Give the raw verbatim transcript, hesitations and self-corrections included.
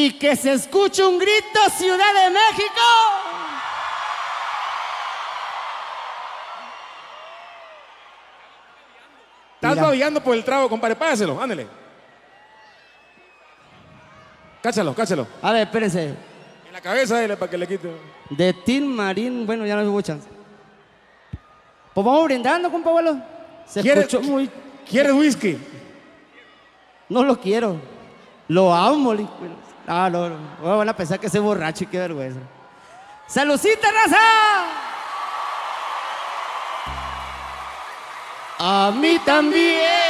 Y que se escuche un grito, Ciudad de México. Estás babeando por el trago, compadre. Páselo, ándale. Cáchalo, cáchalo. A ver, espérense. En la cabeza dele para que le quite. De Tin Marín, bueno, ya no hubo chance. Pues vamos brindando, compa abuelo. Se escuchó muy... ¿Quieres whisky? No lo quiero. Lo amo, li- Ah, no, no. Oh, van a pensar que soy borracho y qué vergüenza. ¡Salucita, raza! A mí también.